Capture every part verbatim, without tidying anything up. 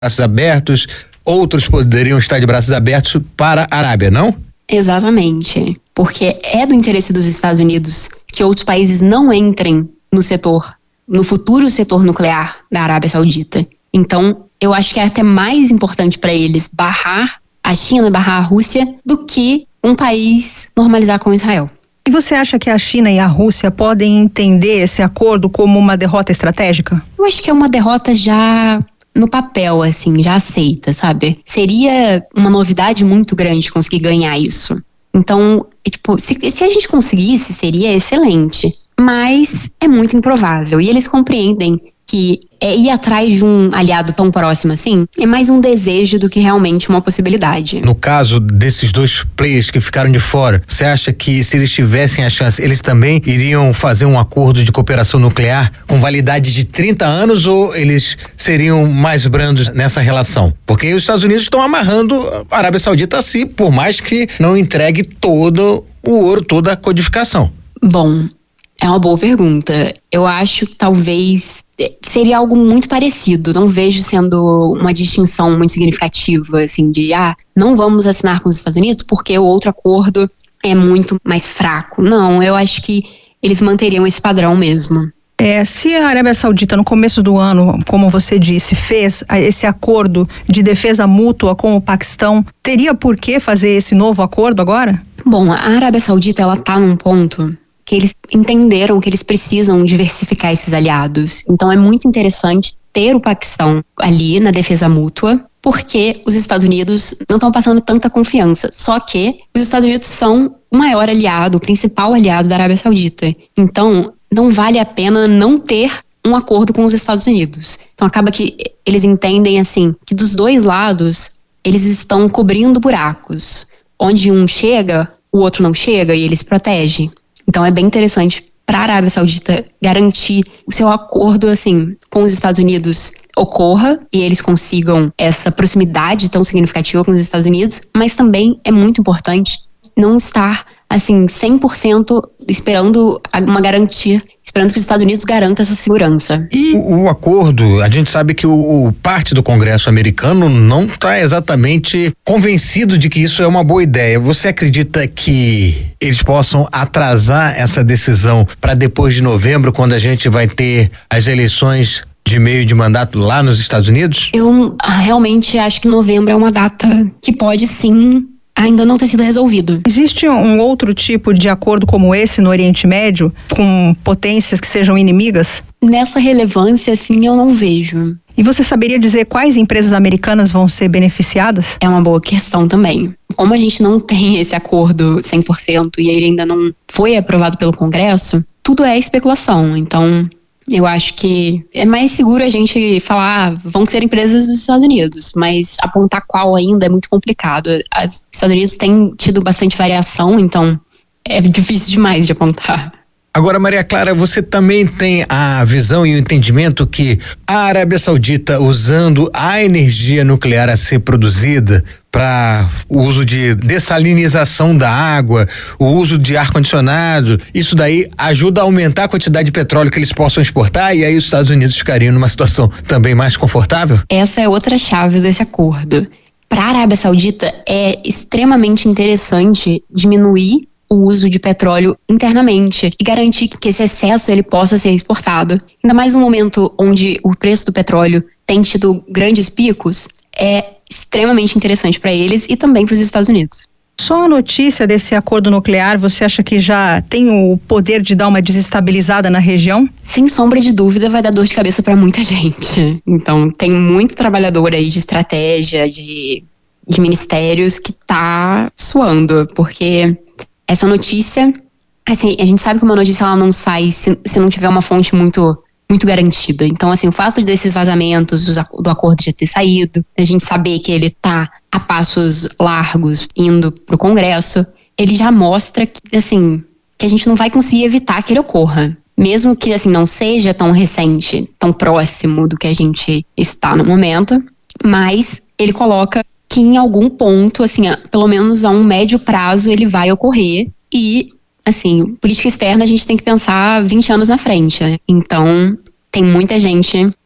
braços abertos, outros poderiam estar de braços abertos para a Arábia, não? Exatamente, porque é do interesse dos Estados Unidos que outros países não entrem no setor, no futuro setor nuclear da Arábia Saudita. Então, eu acho que é até mais importante para eles barrar a China, barrar a Rússia, do que um país normalizar com Israel. E você acha que a China e a Rússia podem entender esse acordo como uma derrota estratégica? Eu acho que é uma derrota já no papel, assim, já aceita, sabe? Seria uma novidade muito grande conseguir ganhar isso. Então, tipo, se, se a gente conseguisse, seria excelente. Mas é muito improvável. E eles compreendem que é ir atrás de um aliado tão próximo assim é mais um desejo do que realmente uma possibilidade. No caso desses dois players que ficaram de fora, você acha que se eles tivessem a chance, eles também iriam fazer um acordo de cooperação nuclear com validade de trinta anos, ou eles seriam mais brandos nessa relação? Porque os Estados Unidos estão amarrando a Arábia Saudita a si, por mais que não entregue todo o ouro, toda a codificação. Bom, é uma boa pergunta. Eu acho que talvez seria algo muito parecido. Não vejo sendo uma distinção muito significativa, assim, de, ah, não vamos assinar com os Estados Unidos porque o outro acordo é muito mais fraco. Não, eu acho que eles manteriam esse padrão mesmo. É, se a Arábia Saudita, no começo do ano, como você disse, fez esse acordo de defesa mútua com o Paquistão, teria por que fazer esse novo acordo agora? Bom, a Arábia Saudita, ela tá num ponto que eles entenderam que eles precisam diversificar esses aliados. Então é muito interessante ter o Paquistão ali na defesa mútua, porque os Estados Unidos não estão passando tanta confiança. Só que os Estados Unidos são o maior aliado, o principal aliado da Arábia Saudita. Então não vale a pena não ter um acordo com os Estados Unidos. Então acaba que eles entendem assim, que dos dois lados eles estão cobrindo buracos. Onde um chega, o outro não chega e eles protegem. Então é bem interessante para a Arábia Saudita garantir o seu acordo assim com os Estados Unidos ocorra e eles consigam essa proximidade tão significativa com os Estados Unidos, mas também é muito importante não estar assim cem por cento esperando uma garantia, esperando que os Estados Unidos garantam essa segurança. E o, o acordo, a gente sabe que o, o parte do Congresso americano não está exatamente convencido de que isso é uma boa ideia. Você acredita que eles possam atrasar essa decisão para depois de novembro, quando a gente vai ter as eleições de meio de mandato lá nos Estados Unidos? Eu realmente acho que novembro é uma data que pode sim ainda não ter sido resolvido. Existe um outro tipo de acordo como esse no Oriente Médio, com potências que sejam inimigas? Nessa relevância, assim, eu não vejo. E você saberia dizer quais empresas americanas vão ser beneficiadas? É uma boa questão também. Como a gente não tem esse acordo cem por cento e ele ainda não foi aprovado pelo Congresso, tudo é especulação. Então, eu acho que é mais seguro a gente falar, ah, vão ser empresas dos Estados Unidos, mas apontar qual ainda é muito complicado. Os Estados Unidos têm tido bastante variação, então é difícil demais de apontar. Agora, Maria Clara, você também tem a visão e o entendimento que a Arábia Saudita, usando a energia nuclear a ser produzida para o uso de dessalinização da água, o uso de ar-condicionado, isso daí ajuda a aumentar a quantidade de petróleo que eles possam exportar, e aí os Estados Unidos ficariam numa situação também mais confortável? Essa é outra chave desse acordo. Para a Arábia Saudita é extremamente interessante diminuir o uso de petróleo internamente e garantir que esse excesso ele possa ser exportado. Ainda mais no momento onde o preço do petróleo tem tido grandes picos, é extremamente interessante para eles e também para os Estados Unidos. Só a notícia desse acordo nuclear, você acha que já tem o poder de dar uma desestabilizada na região? Sem sombra de dúvida, vai dar dor de cabeça para muita gente. Então, tem muito trabalhador aí de estratégia, de, de ministérios que tá suando, porque essa notícia, assim, a gente sabe que uma notícia ela não sai se, se não tiver uma fonte muito, muito garantida. Então, assim, o fato desses vazamentos do, do acordo já ter saído, a gente saber que ele tá a passos largos indo pro Congresso, ele já mostra que, assim, que a gente não vai conseguir evitar que ele ocorra. Mesmo que, assim, não seja tão recente, tão próximo do que a gente está no momento, mas ele coloca que em algum ponto, assim, pelo menos a um médio prazo, ele vai ocorrer. E, assim, política externa a gente tem que pensar vinte anos na frente, né? Então, tem muita gente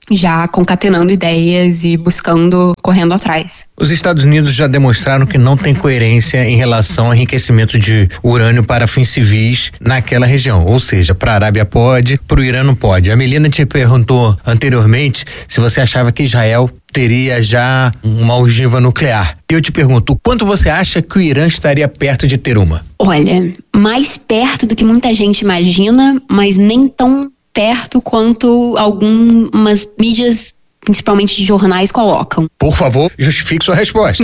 já concatenando ideias e buscando, correndo atrás. Os Estados Unidos já demonstraram que não tem coerência em relação ao enriquecimento de urânio para fins civis naquela região, ou seja, para a Arábia pode, para o Irã não pode. A Melina te perguntou anteriormente se você achava que Israel teria já uma ogiva nuclear. Eu te pergunto, quanto você acha que o Irã estaria perto de ter uma? Olha, mais perto do que muita gente imagina, mas nem tão perto quanto algumas mídias, principalmente de jornais, colocam. Por favor, justifique sua resposta.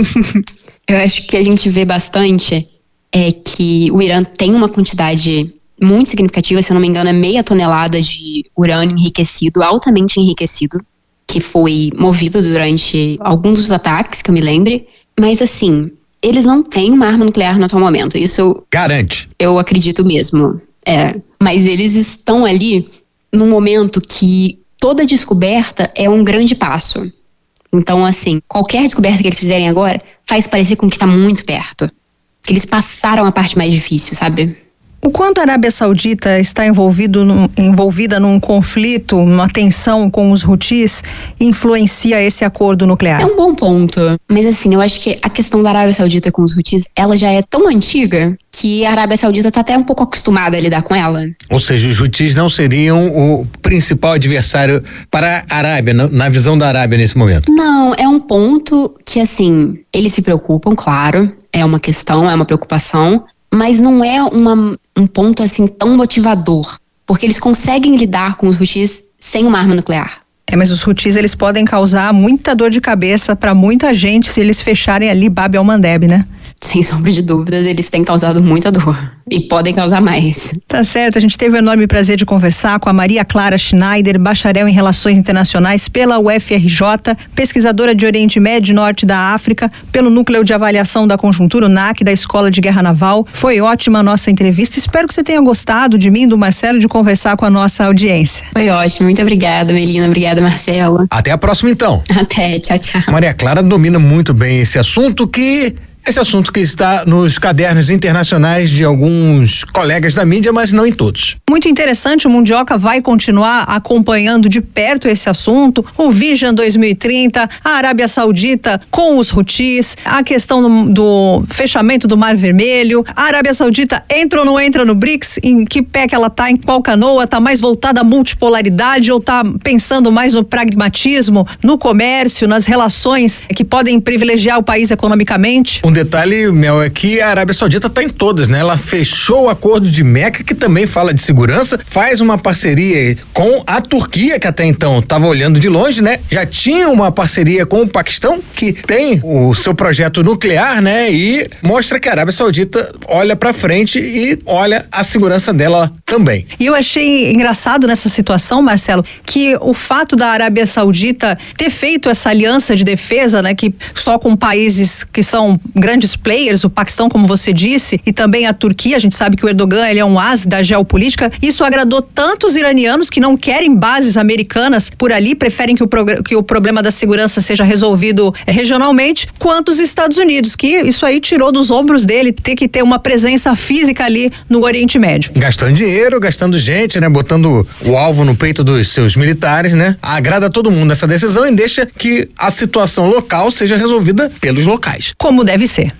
Eu acho que a gente vê bastante é que o Irã tem uma quantidade muito significativa, se eu não me engano, é meia tonelada de urânio enriquecido, altamente enriquecido, que foi movido durante alguns dos ataques, que eu me lembre. Mas assim, eles não têm uma arma nuclear no atual momento. Isso garante. Eu acredito mesmo. É. Mas eles estão ali num momento que toda descoberta é um grande passo. Então, assim, qualquer descoberta que eles fizerem agora faz parecer com que está muito perto. Que eles passaram a parte mais difícil, sabe? O quanto a Arábia Saudita está envolvido num, envolvida num conflito, numa tensão com os Houthis, influencia esse acordo nuclear? É um bom ponto. Mas assim, eu acho que a questão da Arábia Saudita com os Houthis, ela já é tão antiga que a Arábia Saudita está até um pouco acostumada a lidar com ela. Ou seja, os Houthis não seriam o principal adversário para a Arábia, na visão da Arábia nesse momento? Não, é um ponto que assim, eles se preocupam, claro, é uma questão, é uma preocupação, mas não é uma, um ponto assim tão motivador, porque eles conseguem lidar com os Houthis sem uma arma nuclear. É, mas os Houthis, eles podem causar muita dor de cabeça para muita gente se eles fecharem ali Bab el-Mandeb, né? Sem sombra de dúvidas, eles têm causado muita dor e podem causar mais. Tá certo, a gente teve o enorme prazer de conversar com a Maria Clara Schneider, bacharel em Relações Internacionais pela U F R J, pesquisadora de Oriente Médio e Norte da África, pelo Núcleo de Avaliação da Conjuntura, o N A C, da Escola de Guerra Naval. Foi ótima a nossa entrevista, espero que você tenha gostado de mim, do Marcelo, de conversar com a nossa audiência. Foi ótimo, muito obrigada, Melina, obrigada, Marcelo. Até a próxima, então. Até, tchau, tchau. Maria Clara domina muito bem esse assunto que... Esse assunto que está nos cadernos internacionais de alguns colegas da mídia, mas não em todos. Muito interessante, o Mundioca vai continuar acompanhando de perto esse assunto, o Vision dois mil e trinta, a Arábia Saudita com os Houthis, a questão do, do fechamento do Mar Vermelho, a Arábia Saudita entra ou não entra no BRICS, em que pé que ela tá, em qual canoa, tá mais voltada à multipolaridade ou tá pensando mais no pragmatismo, no comércio, nas relações que podem privilegiar o país economicamente? Um detalhe, Mel, é que a Arábia Saudita está em todas, né? Ela fechou o acordo de Meca, que também fala de segurança, faz uma parceria com a Turquia, que até então estava olhando de longe, né? Já tinha uma parceria com o Paquistão, que tem o seu projeto nuclear, né? E mostra que a Arábia Saudita olha para frente e olha a segurança dela também. E eu achei engraçado nessa situação, Marcelo, que o fato da Arábia Saudita ter feito essa aliança de defesa, né? Que só com países que são grandes players, o Paquistão, como você disse, e também a Turquia, a gente sabe que o Erdogan, ele é um as da geopolítica, isso agradou tanto os iranianos que não querem bases americanas por ali, preferem que o, que o problema da segurança seja resolvido regionalmente, quanto os Estados Unidos, que isso aí tirou dos ombros dele ter que ter uma presença física ali no Oriente Médio. Gastando dinheiro, gastando gente, né? Botando o alvo no peito dos seus militares, né? Agrada a todo mundo essa decisão e deixa que a situação local seja resolvida pelos locais. Como deve ser.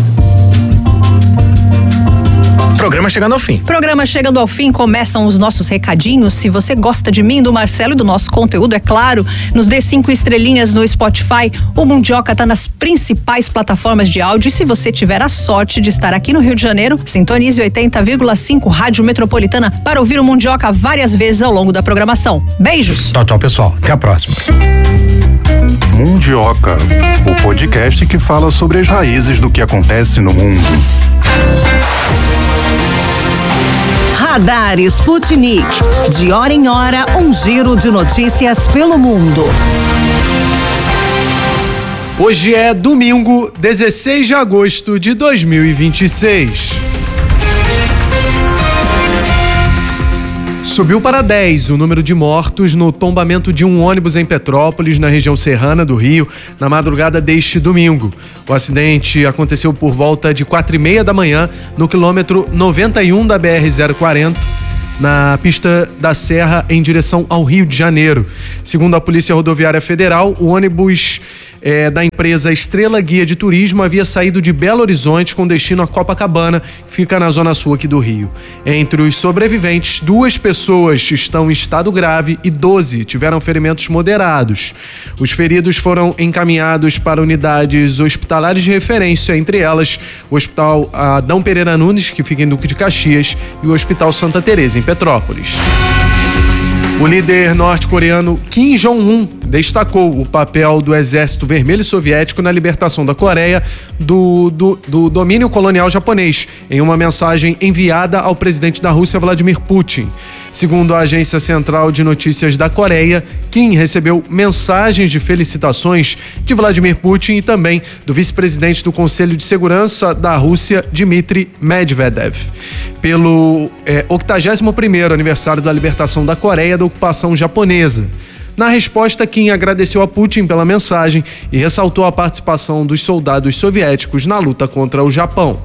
Programa chegando ao fim. Programa chegando ao fim, começam os nossos recadinhos. Se você gosta de mim, do Marcelo e do nosso conteúdo, é claro, nos dê cinco estrelinhas no Spotify. O Mundioca tá nas principais plataformas de áudio e se você tiver a sorte de estar aqui no Rio de Janeiro, sintonize oitenta vírgula cinco Rádio Metropolitana para ouvir o Mundioca várias vezes ao longo da programação. Beijos! Tchau, tchau, pessoal. Até a próxima. Mundioca, o podcast que fala sobre as raízes do que acontece no mundo. Radar Sputnik. De hora em hora, um giro de notícias pelo mundo. Hoje é domingo, dezesseis de agosto de dois mil e vinte e seis. Subiu para dez o número de mortos no tombamento de um ônibus em Petrópolis, na região serrana do Rio, na madrugada deste domingo. O acidente aconteceu por volta de quatro e meia da manhã, no quilômetro noventa e um da B R zero quarenta, na pista da Serra em direção ao Rio de Janeiro. Segundo a Polícia Rodoviária Federal, o ônibus É, da empresa Estrela Guia de Turismo havia saído de Belo Horizonte com destino a Copacabana, que fica na zona sul aqui do Rio. Entre os sobreviventes, duas pessoas estão em estado grave e doze tiveram ferimentos moderados. Os feridos foram encaminhados para unidades hospitalares de referência, entre elas o Hospital Adão Pereira Nunes, que fica em Duque de Caxias, e o Hospital Santa Teresa, em Petrópolis. O líder norte-coreano Kim Jong-un destacou o papel do Exército Vermelho Soviético na libertação da Coreia do, do, do domínio colonial japonês, em uma mensagem enviada ao presidente da Rússia, Vladimir Putin. Segundo a Agência Central de Notícias da Coreia, Kim recebeu mensagens de felicitações de Vladimir Putin e também do vice-presidente do Conselho de Segurança da Rússia, Dmitry Medvedev, pelo é, octagésimo primeiro aniversário da libertação da Coreia da ocupação japonesa. Na resposta, Kim agradeceu a Putin pela mensagem e ressaltou a participação dos soldados soviéticos na luta contra o Japão.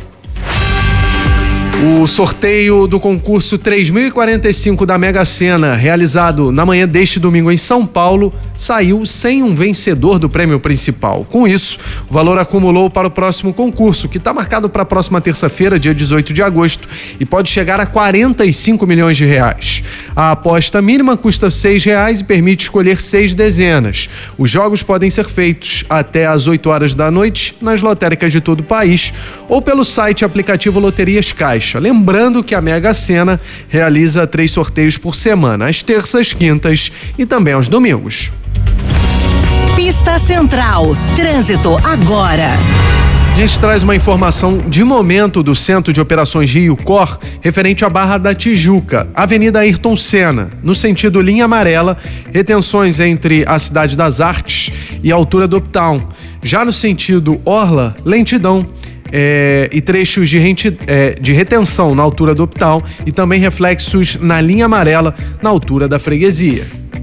O sorteio do concurso três mil e quarenta e cinco da Mega Sena, realizado na manhã deste domingo em São Paulo, saiu sem um vencedor do prêmio principal. Com isso, o valor acumulou para o próximo concurso, que está marcado para a próxima terça-feira, dia dezoito de agosto, e pode chegar a quarenta e cinco milhões de reais. A aposta mínima custa seis reais e permite escolher seis dezenas. Os jogos podem ser feitos até às oito horas da noite nas lotéricas de todo o país ou pelo site e aplicativo Loterias Caixa. Lembrando que a Mega Sena realiza três sorteios por semana, às terças, quintas e também aos domingos. Pista Central, trânsito agora. A gente traz uma informação de momento do Centro de Operações Rio Cor, referente à Barra da Tijuca, Avenida Ayrton Senna, no sentido linha amarela, retenções entre a Cidade das Artes e a altura do Uptown. Já no sentido Orla, lentidão. É, e trechos de, renti, é, de retenção na altura do Uptown e também reflexos na linha amarela na altura da Freguesia.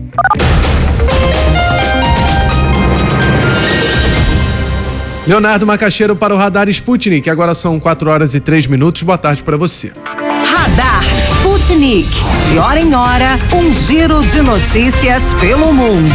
Leonardo Macaxeiro para o Radar Sputnik, agora são quatro horas e três minutos. Boa tarde para você. Radar Sputnik, de hora em hora, um giro de notícias pelo mundo.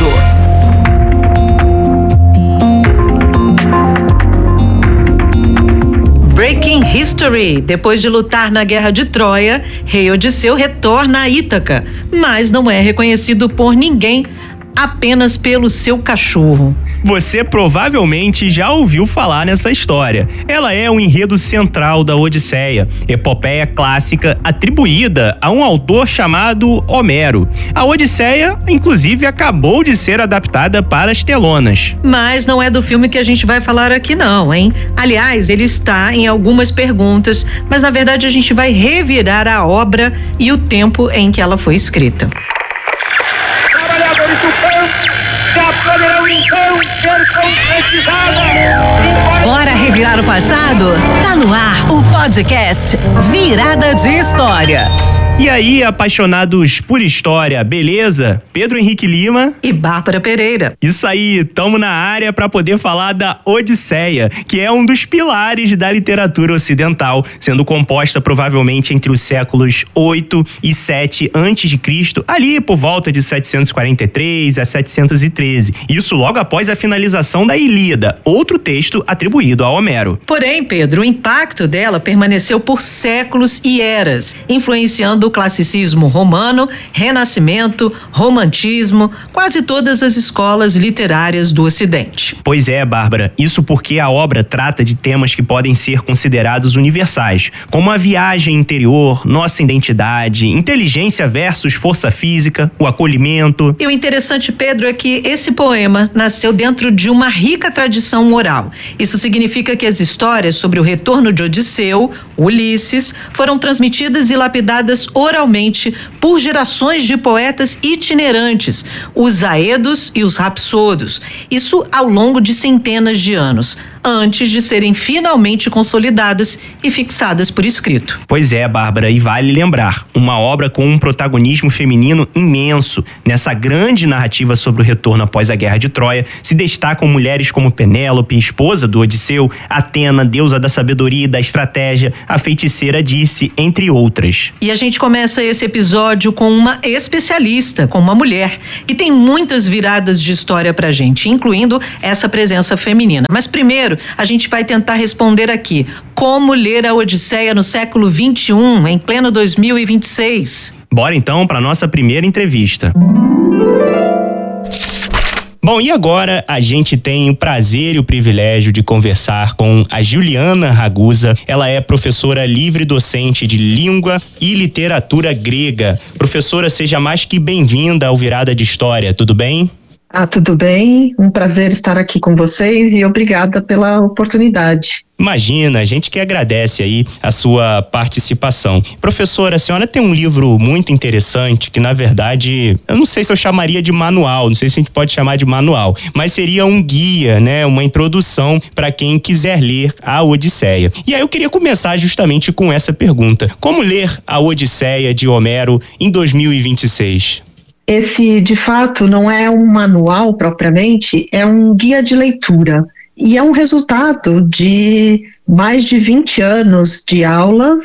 Breaking History. Depois de lutar na Guerra de Troia, Rei Odisseu retorna a Ítaca, mas não é reconhecido por ninguém, apenas pelo seu cachorro. Você provavelmente já ouviu falar nessa história. Ela é o enredo central da Odisseia, epopeia clássica atribuída a um autor chamado Homero. A Odisseia, inclusive, acabou de ser adaptada para as telonas. Mas não é do filme que a gente vai falar aqui não, hein? Aliás, ele está em algumas perguntas, mas na verdade a gente vai revirar a obra e o tempo em que ela foi escrita. Trabalhadores do campo já poderão então ser concretizados. Bora revirar o passado? Tá no ar o podcast Virada de História. E aí, apaixonados por história, beleza? Pedro Henrique Lima e Bárbara Pereira. Isso aí, tamo na área para poder falar da Odisseia, que é um dos pilares da literatura ocidental, sendo composta provavelmente entre os séculos oito e sete antes de Cristo, ali por volta de setecentos e quarenta e três a setecentos e treze. Isso logo após a finalização da Ilíada, outro texto atribuído a Homero. Porém, Pedro, o impacto dela permaneceu por séculos e eras, influenciando o classicismo romano, renascimento, romantismo, quase todas as escolas literárias do Ocidente. Pois é, Bárbara, isso porque a obra trata de temas que podem ser considerados universais, como a viagem interior, nossa identidade, inteligência versus força física, o acolhimento. E o interessante, Pedro, é que esse poema nasceu dentro de uma rica tradição oral. Isso significa que as histórias sobre o retorno de Odisseu, Ulisses, foram transmitidas e lapidadas oralmente por gerações de poetas itinerantes, os aedos e os rapsodos. Isso ao longo de centenas de anos. antes de serem finalmente consolidadas e fixadas por escrito. Pois é, Bárbara, e vale lembrar, uma obra com um protagonismo feminino imenso. Nessa grande narrativa sobre o retorno após a Guerra de Troia, se destacam mulheres como Penélope, esposa do Odisseu, Atena, deusa da sabedoria e da estratégia, a feiticeira Dirce, entre outras. E a gente começa esse episódio com uma especialista, com uma mulher, que tem muitas viradas de história pra gente, incluindo essa presença feminina. Mas primeiro, a gente vai tentar responder aqui, como ler a Odisseia no século vinte e um, em pleno dois mil e vinte e seis? Bora então para nossa primeira entrevista. Bom, e agora a gente tem o prazer e o privilégio de conversar com a Juliana Ragusa. Ela é professora livre docente de língua e literatura grega. Professora, seja mais que bem-vinda ao Virada de História, tudo bem? Ah, tudo bem, um prazer estar aqui com vocês e obrigada pela oportunidade. Imagina, a gente que agradece aí a sua participação. Professora, a senhora tem um livro muito interessante que, na verdade, eu não sei se eu chamaria de manual, não sei se a gente pode chamar de manual, mas seria um guia, né, uma introdução para quem quiser ler a Odisseia. E aí eu queria começar justamente com essa pergunta: como ler a Odisseia de Homero em dois mil e vinte e seis? Esse, de fato, não é um manual propriamente, é um guia de leitura. E é um resultado de mais de vinte anos de aulas,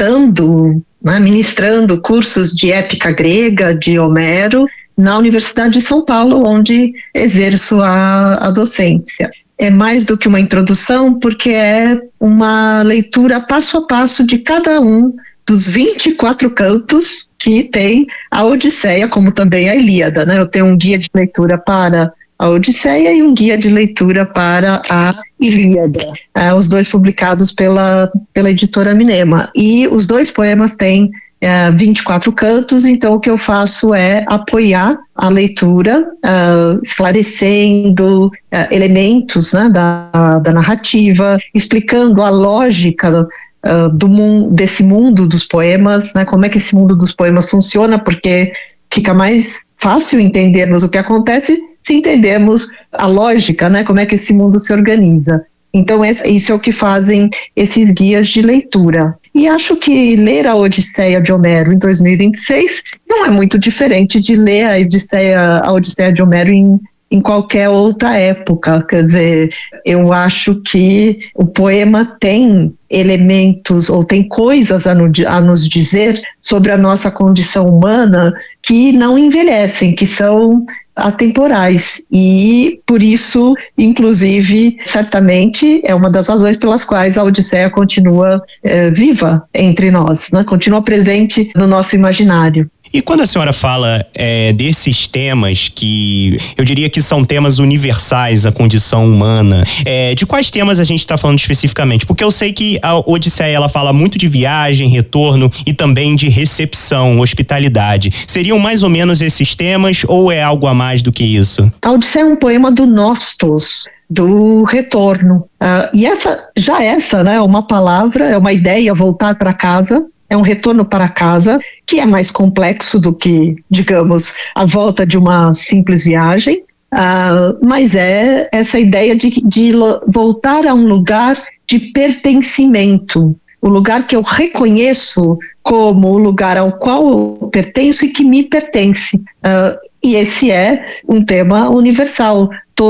dando, né, ministrando cursos de épica grega, de Homero, na Universidade de São Paulo, onde exerço a, a docência. É mais do que uma introdução, porque é uma leitura passo a passo de cada um dos vinte e quatro cantos que tem a Odisseia, como também a Ilíada, né? Eu tenho um guia de leitura para a Odisseia e um guia de leitura para a Ilíada, é, os dois publicados pela, pela editora Minema. E os dois poemas têm é, vinte e quatro cantos, então o que eu faço é apoiar a leitura, uh, esclarecendo uh, elementos, né, da, da narrativa, explicando a lógica Uh, do mundo, desse mundo dos poemas, né? Como é que esse mundo dos poemas funciona, porque fica mais fácil entendermos o que acontece se entendermos a lógica, né? Como é que esse mundo se organiza. Então esse, isso é o que fazem esses guias de leitura. E acho que ler a Odisseia de Homero em dois mil e vinte e seis não é muito diferente de ler a Odisseia, a Odisseia de Homero em em qualquer outra época. Quer dizer, eu acho que o poema tem elementos ou tem coisas a, no, a nos dizer sobre a nossa condição humana que não envelhecem, que são atemporais, e por isso, inclusive, certamente é uma das razões pelas quais a Odisseia continua é, viva entre nós, né? Continua presente no nosso imaginário. E quando a senhora fala é, desses temas que eu diria que são temas universais à condição humana, é, de quais temas a gente está falando especificamente? Porque eu sei que a Odisseia ela fala muito de viagem, retorno e também de recepção, hospitalidade. Seriam mais ou menos esses temas ou é algo a mais do que isso? A Odisseia é um poema do nostos, do retorno. Uh, e essa, já essa, né, é uma palavra, é uma ideia, voltar para casa. É um retorno para casa, que é mais complexo do que, digamos, a volta de uma simples viagem, uh, mas é essa ideia de, de voltar a um lugar de pertencimento, o lugar que eu reconheço como o lugar ao qual eu pertenço e que me pertence. Uh, e esse é um tema universal.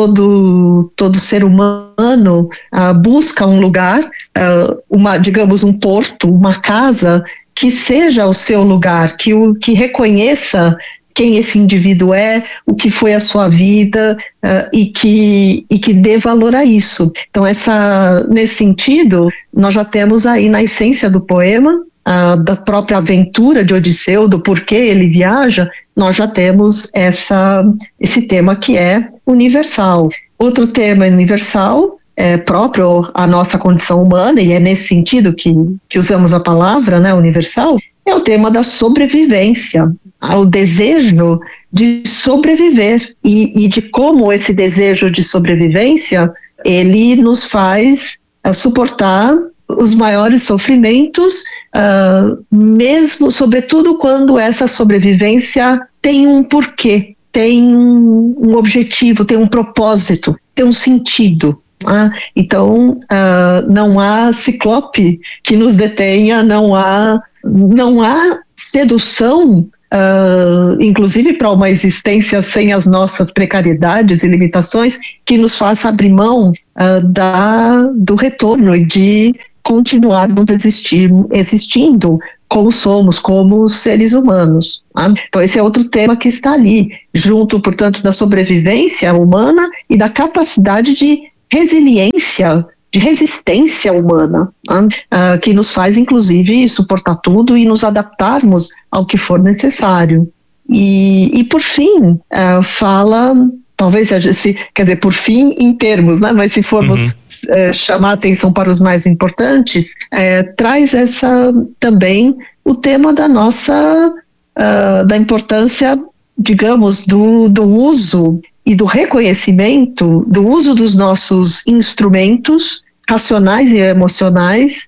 Todo, todo ser humano uh, busca um lugar, uh, uma, digamos, um porto, uma casa que seja o seu lugar, que, o, que reconheça quem esse indivíduo é, o que foi a sua vida uh, e, que, e que dê valor a isso. Então, essa, nesse sentido, nós já temos aí na essência do poema, uh, da própria aventura de Odisseu, do porquê ele viaja, nós já temos essa, esse tema que é universal. Outro tema universal, é próprio à nossa condição humana, e é nesse sentido que, que usamos a palavra, né, universal, é o tema da sobrevivência, o desejo de sobreviver e, e de como esse desejo de sobrevivência, ele nos faz uh, suportar os maiores sofrimentos, uh, mesmo, sobretudo quando essa sobrevivência tem um porquê, tem um, um objetivo, tem um propósito, tem um sentido. Ah, então, uh, não há ciclope que nos detenha, não há, não há sedução, uh, inclusive para uma existência sem as nossas precariedades e limitações, que nos faça abrir mão uh, da, do retorno e de continuarmos existir, existindo como somos, como seres humanos. Tá? Então esse é outro tema que está ali, junto, portanto, da sobrevivência humana e da capacidade de resiliência, de resistência humana, tá? uh, que nos faz, inclusive, suportar tudo e nos adaptarmos ao que for necessário. E, e por fim, uh, fala, talvez, se, quer dizer, por fim em termos, né? Mas se formos uhum. uh, chamar atenção para os mais importantes, uh, traz essa também o tema da nossa, uh, da importância, digamos, do, do uso e do reconhecimento do uso dos nossos instrumentos racionais e emocionais,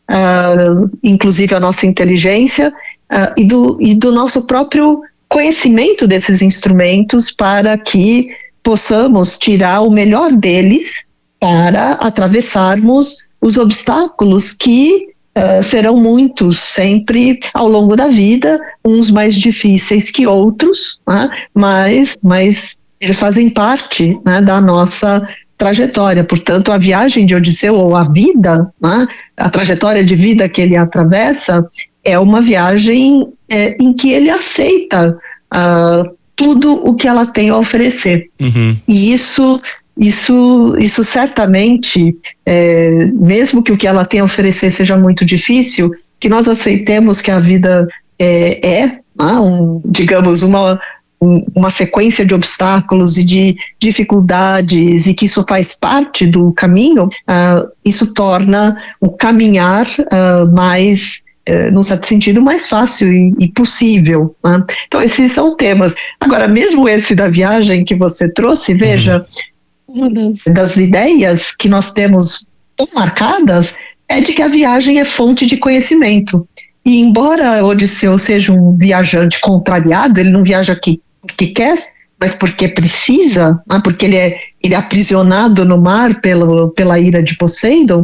uh, inclusive a nossa inteligência, uh, e, do, e do nosso próprio conhecimento desses instrumentos para que possamos tirar o melhor deles para atravessarmos os obstáculos que uh, serão muitos sempre ao longo da vida, uns mais difíceis que outros, né? mas, mas eles fazem parte, né, da nossa trajetória. Portanto, a viagem de Odisseu, ou a vida, né, a trajetória de vida que ele atravessa, é uma viagem é, em que ele aceita uh, tudo o que ela tem a oferecer. Uhum. E isso, isso, isso certamente, é, mesmo que o que ela tem a oferecer seja muito difícil, que nós aceitemos que a vida é, é ah, um, digamos, uma... uma sequência de obstáculos e de dificuldades, e que isso faz parte do caminho, uh, isso torna o caminhar uh, mais, uh, num certo sentido, mais fácil e, e possível. Né? Então esses são temas. Agora, mesmo esse da viagem que você trouxe, veja, uma das, das ideias que nós temos tão marcadas é de que a viagem é fonte de conhecimento. E embora Odisseu seja um viajante contrariado, ele não viaja aqui porque quer, mas porque precisa, né? Porque ele é, ele é aprisionado no mar pelo, pela ira de Poseidon,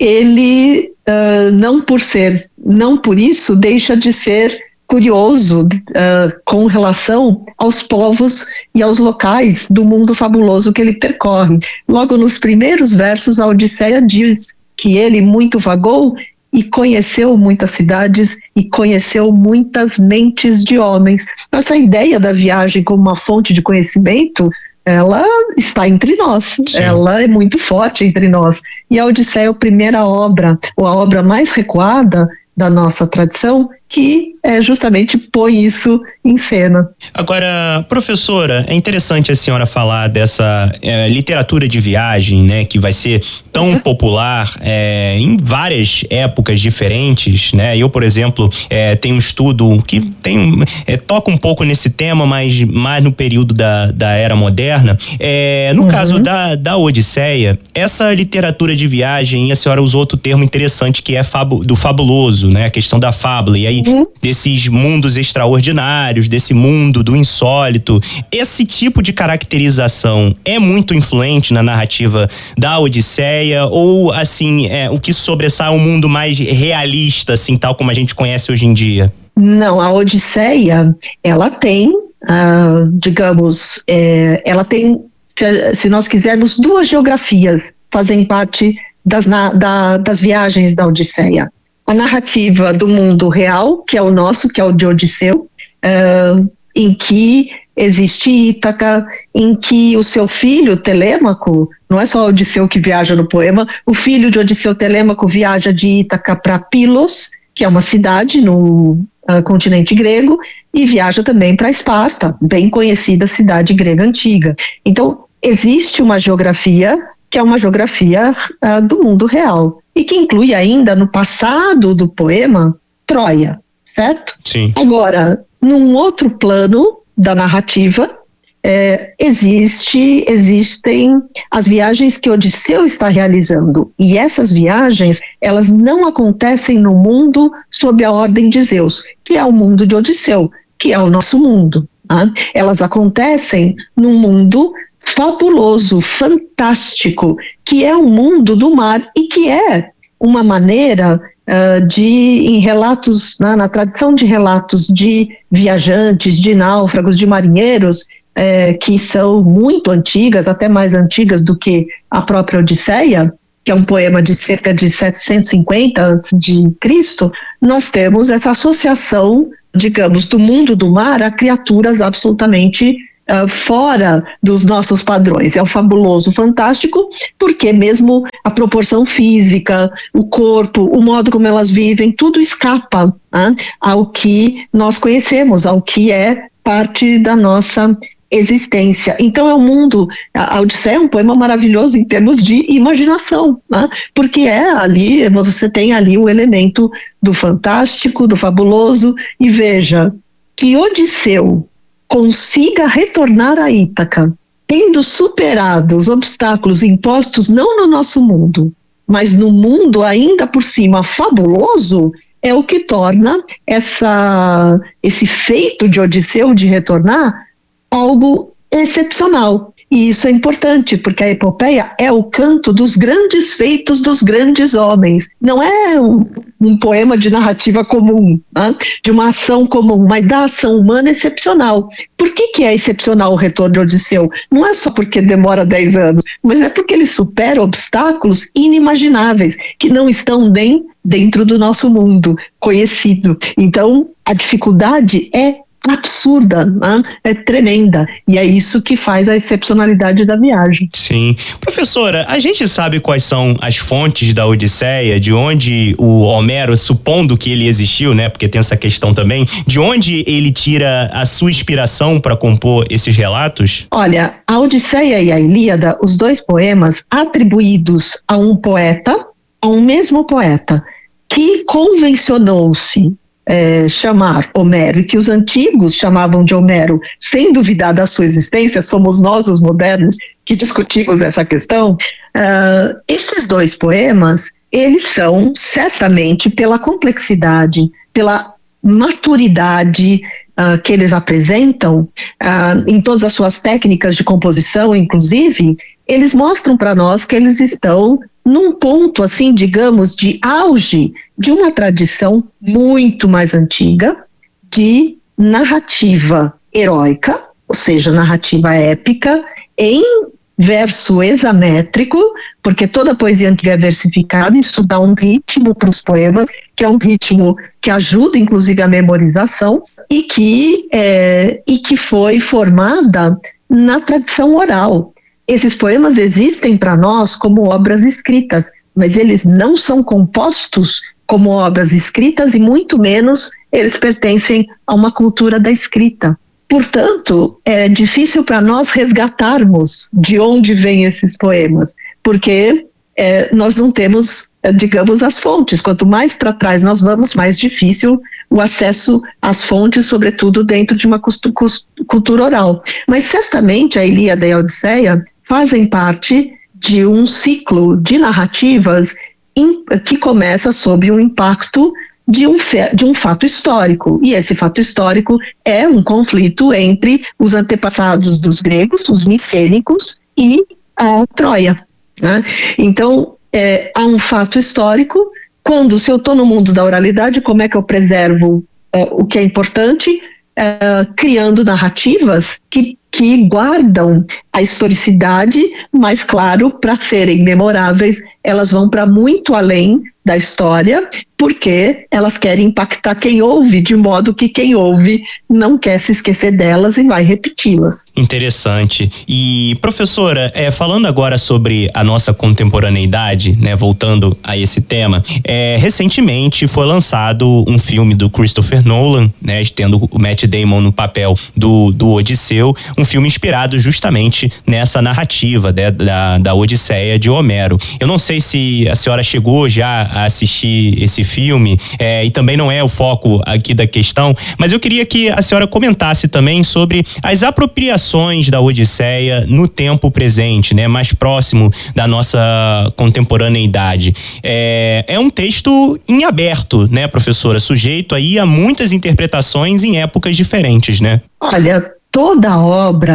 ele uh, não por ser, não por isso deixa de ser curioso uh, com relação aos povos e aos locais do mundo fabuloso que ele percorre. Logo nos primeiros versos, a Odisseia diz que ele muito vagou e conheceu muitas cidades e conheceu muitas mentes de homens. Essa ideia da viagem como uma fonte de conhecimento, ela está entre nós, Sim. ela é muito forte entre nós. E a Odisseia é a primeira obra, ou a obra mais recuada da nossa tradição, que é, justamente põe isso em cena. Agora, professora, é interessante a senhora falar dessa é, literatura de viagem, né, que vai ser tão uhum. popular é, em várias épocas diferentes, né? Eu, por exemplo, é, tenho um estudo que tem, é, toca um pouco nesse tema, mas mais no período da, da Era Moderna. É, no uhum. caso da, da Odisseia, essa literatura de viagem, a senhora usou outro termo interessante que é fabu, do fabuloso, né? A questão da fábula, e aí uhum. desses mundos extraordinários, desse mundo do insólito. Esse tipo de caracterização é muito influente na narrativa da Odisseia, ou assim, é, o que sobressai é um mundo mais realista, assim, tal como a gente conhece hoje em dia? Não, a Odisseia, ela tem, uh, digamos, é, ela tem, se nós quisermos, duas geografias fazem parte das, na, da, das viagens da Odisseia. A narrativa do mundo real, que é o nosso, que é o de Odisseu, uh, em que existe Ítaca, em que o seu filho, Telêmaco, não é só Odisseu que viaja no poema, o filho de Odisseu, Telêmaco, viaja de Ítaca para Pylos, que é uma cidade no uh, continente grego, e viaja também para Esparta, bem conhecida cidade grega antiga. Então, existe uma geografia que é uma geografia uh, do mundo real, e que inclui ainda no passado do poema Troia, certo? Sim. Agora, num outro plano da narrativa, é, existe, existem as viagens que Odisseu está realizando, e essas viagens, elas não acontecem no mundo sob a ordem de Zeus, que é o mundo de Odisseu, que é o nosso mundo. Tá? Elas acontecem num mundo fabuloso, fantástico, que é o mundo do mar e que é uma maneira uh, de, em relatos, na, na tradição de relatos de viajantes, de náufragos, de marinheiros, eh, que são muito antigas, até mais antigas do que a própria Odisseia, que é um poema de cerca de setecentos e cinquenta antes de Cristo, nós temos essa associação, digamos, do mundo do mar a criaturas absolutamente uh, fora dos nossos padrões. É o fabuloso, fantástico, porque mesmo a proporção física, o corpo, o modo como elas vivem, tudo escapa uh, ao que nós conhecemos, ao que é parte da nossa existência. Então é um mundo, a Odisseia é um poema maravilhoso em termos de imaginação, né? Porque é ali, você tem ali o elemento do fantástico, do fabuloso, e veja, que Odisseu consiga retornar a Ítaca, tendo superado os obstáculos impostos não no nosso mundo, mas no mundo ainda por cima fabuloso, é o que torna essa, esse feito de Odisseu de retornar algo excepcional. E isso é importante, porque a epopeia é o canto dos grandes feitos dos grandes homens. Não é um, um poema de narrativa comum, né? De uma ação comum, mas da ação humana excepcional. Por que que é excepcional o retorno de Odisseu? Não é só porque demora dez anos, mas é porque ele supera obstáculos inimagináveis, que não estão nem dentro do nosso mundo conhecido. Então, a dificuldade é absurda, né? É tremenda, e é isso que faz a excepcionalidade da viagem. Sim. Professora, a gente sabe quais são as fontes da Odisseia, de onde o Homero, supondo que ele existiu, né, porque tem essa questão também, de onde ele tira a sua inspiração para compor esses relatos? Olha, a Odisseia e a Ilíada, os dois poemas atribuídos a um poeta, a um mesmo poeta, que convencionou-se É, chamar Homero, e que os antigos chamavam de Homero, sem duvidar da sua existência, somos nós os modernos que discutimos essa questão. Uh, esses dois poemas, eles são certamente pela complexidade, pela maturidade uh, que eles apresentam, uh, em todas as suas técnicas de composição, inclusive, eles mostram para nós que eles estão num ponto, assim, digamos, de auge de uma tradição muito mais antiga de narrativa heróica, ou seja, narrativa épica, em verso hexamétrico, porque toda a poesia antiga é versificada, isso dá um ritmo para os poemas, que é um ritmo que ajuda, inclusive, a memorização, e que, é, e que foi formada na tradição oral. Esses poemas existem para nós como obras escritas, mas eles não são compostos como obras escritas e muito menos eles pertencem a uma cultura da escrita. Portanto, é difícil para nós resgatarmos de onde vêm esses poemas, porque é, nós não temos, digamos, as fontes. Quanto mais para trás nós vamos, mais difícil o acesso às fontes, sobretudo dentro de uma cultura oral. Mas certamente a Ilíada e a Odisseia fazem parte de um ciclo de narrativas in, que começa sob o impacto de um, de um fato histórico. E esse fato histórico é um conflito entre os antepassados dos gregos, os micênicos, e a Troia, né? Então, é, há um fato histórico. Quando, se eu estou no mundo da oralidade, como é que eu preservo é, o que é importante? É, criando narrativas que que guardam a historicidade, mas claro, para serem memoráveis, elas vão para muito além da história, porque elas querem impactar quem ouve, de modo que quem ouve não quer se esquecer delas e vai repeti-las. Interessante. E, professora, é, falando agora sobre a nossa contemporaneidade, né, voltando a esse tema, é, recentemente foi lançado um filme do Christopher Nolan, né, tendo o Matt Damon no papel do, do Odisseu, um filme inspirado justamente nessa narrativa né, da, da Odisseia de Homero. Eu não sei se a senhora chegou já a assistir esse filme, é, e também não é o foco aqui da questão, mas eu queria que a senhora comentasse também sobre as apropriações da Odisseia no tempo presente, né, mais próximo da nossa contemporaneidade. É, é um texto em aberto, né, professora, sujeito aí a muitas interpretações em épocas diferentes, né? Olha, toda obra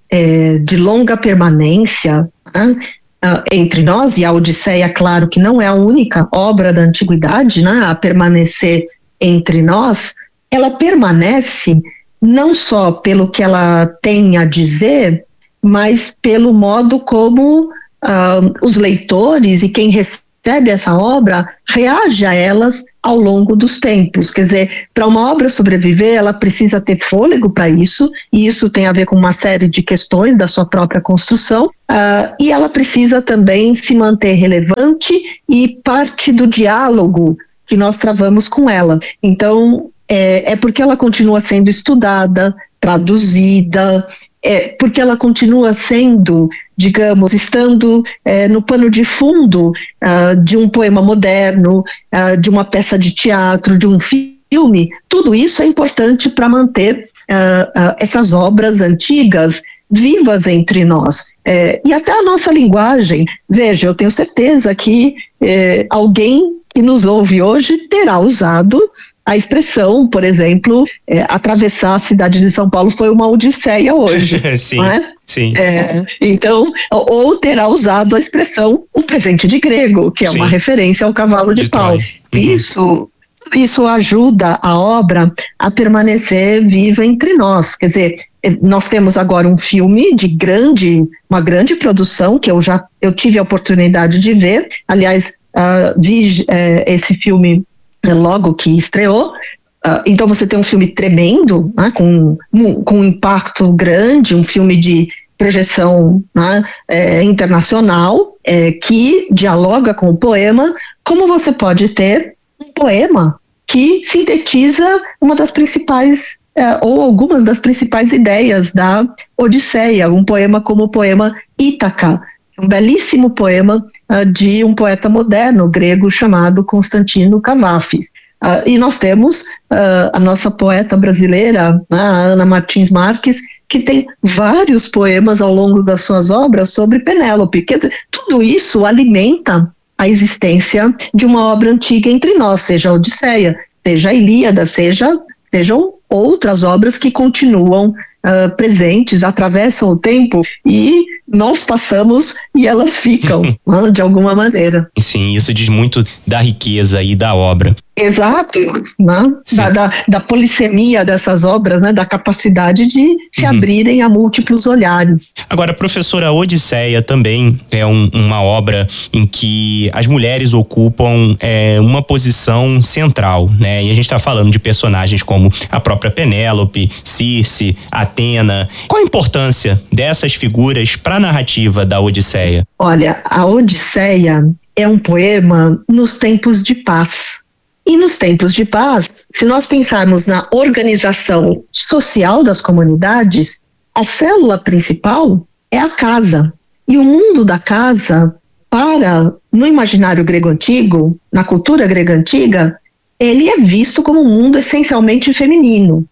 é, de longa permanência, né, entre nós, e a Odisseia, claro que não é a única obra da antiguidade, né, a permanecer entre nós, ela permanece não só pelo que ela tem a dizer, mas pelo modo como uh, os leitores e quem recebe essa obra reage a elas ao longo dos tempos. Quer dizer, para uma obra sobreviver, ela precisa ter fôlego para isso, e isso tem a ver com uma série de questões da sua própria construção, uh, e ela precisa também se manter relevante e parte do diálogo que nós travamos com ela. Então, é, é porque ela continua sendo estudada, traduzida, é porque ela continua sendo, digamos, estando é, no pano de fundo uh, de um poema moderno, uh, de uma peça de teatro, de um filme. Tudo isso é importante para manter uh, uh, essas obras antigas vivas entre nós. É, e até a nossa linguagem. Veja, eu tenho certeza que é, alguém que nos ouve hoje terá usado a expressão, por exemplo, é, atravessar a cidade de São Paulo foi uma odisseia hoje. Sim, não é? sim. É, então, ou terá usado a expressão um presente de grego, que é sim. uma referência ao cavalo de, de pau. Uhum. Isso, isso ajuda a obra a permanecer viva entre nós. Quer dizer, nós temos agora um filme de grande, uma grande produção, que eu já eu tive a oportunidade de ver. Aliás, uh, vi uh, esse filme logo que estreou. Uh, então você tem um filme tremendo, né, com, um, com um impacto grande, um filme de projeção, né, é, internacional, é, que dialoga com o poema. Como você pode ter um poema que sintetiza uma das principais, é, ou algumas das principais ideias da Odisseia, um poema como o poema Ítaca, um belíssimo poema uh, de um poeta moderno grego chamado Constantino Cavafis. Uh, e nós temos uh, a nossa poeta brasileira, uh, a Ana Martins Marques, que tem vários poemas ao longo das suas obras sobre Penélope. Quer dizer, tudo isso alimenta a existência de uma obra antiga entre nós, seja a Odisseia, seja a Ilíada, seja, sejam outras obras que continuam uh, presentes, atravessam o tempo e nós passamos e elas ficam, né, de alguma maneira. Sim, isso diz muito da riqueza e da obra. Exato, né? da, da, da polissemia dessas obras, né? Da capacidade de se uhum. abrirem a múltiplos olhares. Agora, professora, a Odisseia também é um, uma obra em que as mulheres ocupam é, uma posição central, né? E a gente está falando de personagens como a própria Penélope, Circe, Atena. Qual a importância dessas figuras para a narrativa da Odisseia? Olha, a Odisseia é um poema nos tempos de paz. E nos tempos de paz, se nós pensarmos na organização social das comunidades, a célula principal é a casa. E o mundo da casa, para, no imaginário grego antigo, na cultura grega antiga, ele é visto como um mundo essencialmente feminino.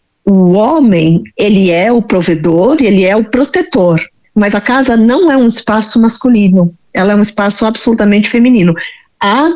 O homem, ele é o provedor, ele é o protetor, mas a casa não é um espaço masculino, ela é um espaço absolutamente feminino. Há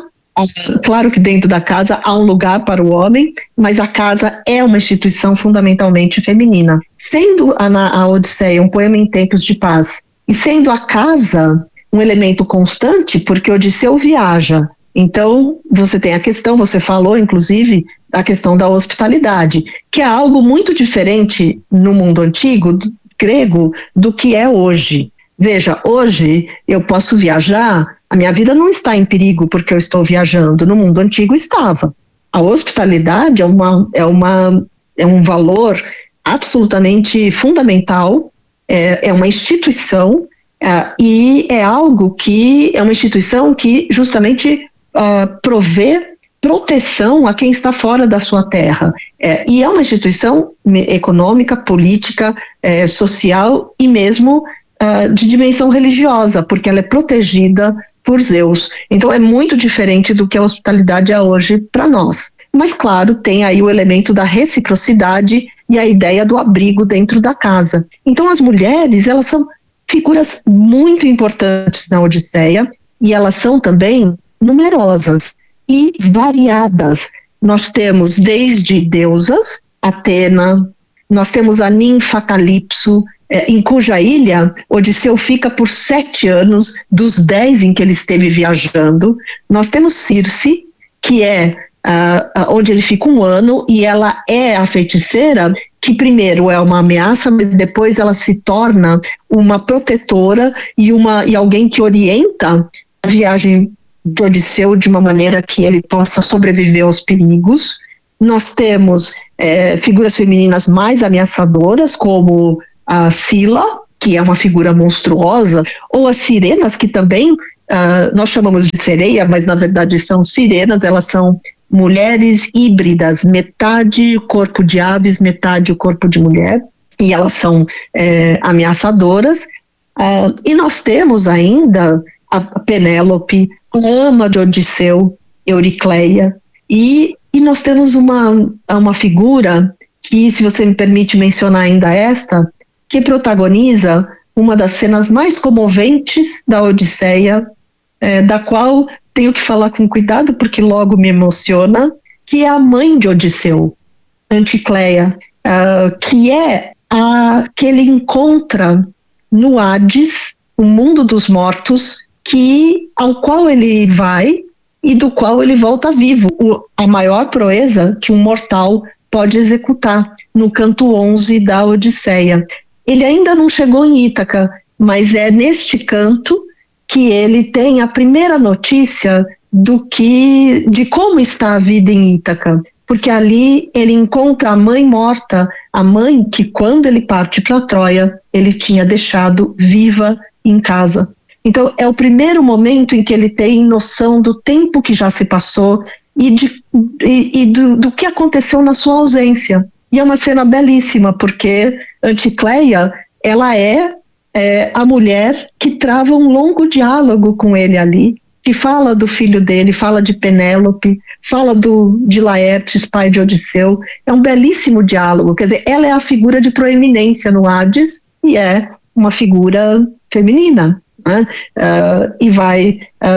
Claro que dentro da casa há um lugar para o homem, mas a casa é uma instituição fundamentalmente feminina. Sendo a, a Odisseia um poema em tempos de paz, e sendo a casa um elemento constante, porque Odisseu viaja. Então, você tem a questão, você falou inclusive, a questão da hospitalidade, que é algo muito diferente no mundo antigo, do, grego, do que é hoje. Veja, hoje eu posso viajar, a minha vida não está em perigo porque eu estou viajando. No mundo antigo estava. A hospitalidade é, uma, é, uma, é um valor absolutamente fundamental, é, é uma instituição é, e é algo que é uma instituição que justamente uh, provê proteção a quem está fora da sua terra. É, e é uma instituição econômica, política, é, social e mesmo uh, de dimensão religiosa, porque ela é protegida por Zeus. Então é muito diferente do que a hospitalidade é hoje para nós. Mas claro, tem aí o elemento da reciprocidade e a ideia do abrigo dentro da casa. Então as mulheres, elas são figuras muito importantes na Odisseia e elas são também numerosas e variadas. Nós temos desde deusas, Atena, nós temos a ninfa Calipso, é, em cuja ilha Odisseu fica por sete anos dos dez em que ele esteve viajando. Nós temos Circe, que é uh, onde ele fica um ano, e ela é a feiticeira que primeiro é uma ameaça, mas depois ela se torna uma protetora e, uma, e alguém que orienta a viagem de Odisseu de uma maneira que ele possa sobreviver aos perigos. Nós temos é, figuras femininas mais ameaçadoras, como a Sila, que é uma figura monstruosa, ou as sirenas, que também uh, nós chamamos de sereia, mas na verdade são sirenas. Elas são mulheres híbridas, metade corpo de aves, metade o corpo de mulher, e elas são é, ameaçadoras. Uh, e nós temos ainda a Penélope, a ama de Odisseu, Euricleia, e, e nós temos uma, uma figura que, se você me permite mencionar ainda esta, que protagoniza uma das cenas mais comoventes da Odisseia, é, da qual tenho que falar com cuidado porque logo me emociona, que é a mãe de Odisseu, Anticleia, uh, que é a que ele encontra no Hades, o mundo dos mortos, que, ao qual ele vai e do qual ele volta vivo. O, a maior proeza que um mortal pode executar, no canto onze da Odisseia. Ele ainda não chegou em Ítaca, mas é neste canto que ele tem a primeira notícia do que, de como está a vida em Ítaca, porque ali ele encontra a mãe morta, a mãe que, quando ele parte para Troia, ele tinha deixado viva em casa. Então é o primeiro momento em que ele tem noção do tempo que já se passou e, de, e, e do, do que aconteceu na sua ausência. E é uma cena belíssima, porque Anticleia, ela é É, a mulher que trava um longo diálogo com ele ali, que fala do filho dele, fala de Penélope, fala do, de Laertes, pai de Odisseu. É um belíssimo diálogo. Quer dizer, ela é a figura de proeminência no Hades e é uma figura feminina, né? Uh, e vai,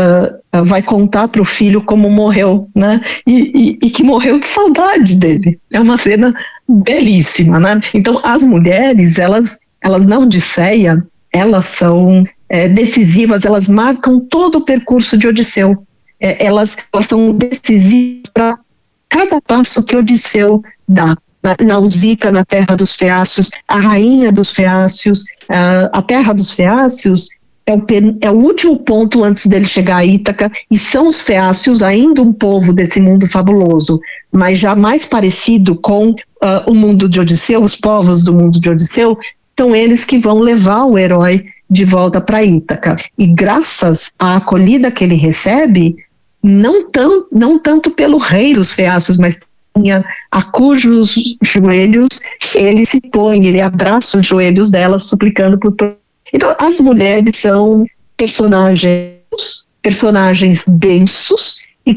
uh, vai contar para o filho como morreu, né? E, e, e que morreu de saudade dele. É uma cena belíssima, né? Então as mulheres, elas Elas na Odisseia, elas são é, decisivas, elas marcam todo o percurso de Odisseu. É, elas, elas são decisivas para cada passo que Odisseu dá. Na, na Usica, na terra dos Feácios, a rainha dos Feácios, uh, a terra dos Feácios é o, é o último ponto antes dele chegar a Ítaca, e são os Feácios, ainda um povo desse mundo fabuloso, mas já mais parecido com uh, o mundo de Odisseu, os povos do mundo de Odisseu. São eles que vão levar o herói de volta para Ítaca. E graças à acolhida que ele recebe, não, tão, não tanto pelo rei dos Feácios, mas a cujos joelhos ele se põe, ele abraça os joelhos dela, suplicando por todos. Então, as mulheres são personagens, personagens densos e